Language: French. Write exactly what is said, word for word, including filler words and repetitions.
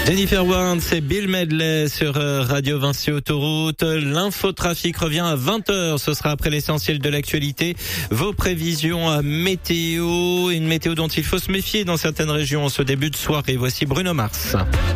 Jennifer Warnes et Bill Medley sur Radio Vinci Autoroute. L'infotrafic revient à vingt heures. Ce sera après l'essentiel de l'actualité. Vos prévisions à météo, une météo dont il faut se méfier dans certaines régions en ce début de soirée. Voici Bruno Mars.